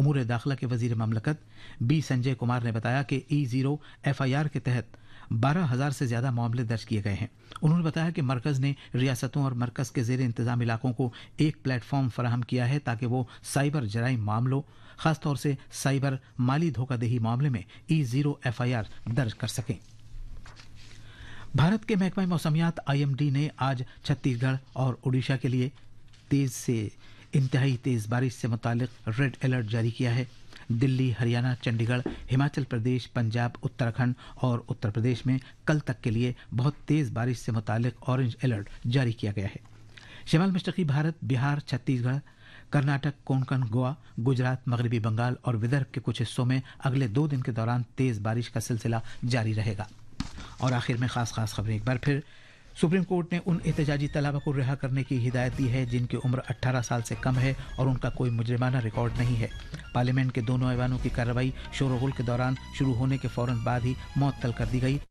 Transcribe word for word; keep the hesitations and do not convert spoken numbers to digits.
उमूर दाखिला के वजीर ममलकत बी संजय कुमार ने बताया कि E zero F I R के तहत बारह हजार से ज़्यादा मामले दर्ज किए गए हैं। उन्होंने बताया कि मरकज़ ने रियासतों और मरकज़ के ज़ेर इंतज़ाम इलाकों को एक प्लेटफॉर्म फराहम किया है ताकि वो साइबर जराइम मामलों, ख़ासतौर से साइबर माली धोखाधड़ी मामले में ई ज़ीरो एफ आई आर दर्ज कर सकें। भारत के महकमा मौसमियात आई एम डी ने आज छत्तीसगढ़ और उड़ीसा के लिए तेज़ से इंतहाई तेज़ बारिश से मुतालिक रेड अलर्ट जारी किया है। दिल्ली, हरियाणा, चंडीगढ़, हिमाचल प्रदेश, पंजाब, उत्तराखंड और उत्तर प्रदेश में कल तक के लिए बहुत तेज़ बारिश से मुतालिक ऑरेंज अलर्ट जारी किया गया है। शिमाल मशरक़ी भारत, बिहार, छत्तीसगढ़, कर्नाटक, कोंकण, गोवा, गुजरात, मगरबी बंगाल और विदर्भ के कुछ हिस्सों में अगले दो दिन के दौरान तेज़ बारिश का सिलसिला जारी रहेगा। और आखिर में ख़ास ख़ास खबरें एक बार फिर। सुप्रीम कोर्ट ने उन एहतजाजी तलबा को रिहा करने की हिदायत दी है जिनकी उम्र अठारह साल से कम है और उनका कोई मुजरिमाना रिकॉर्ड नहीं है। पार्लियामेंट के दोनों ऐवानों की कार्रवाई शोरगुल के दौरान शुरू होने के फौरन बाद ही मुअत्तल कर दी गई।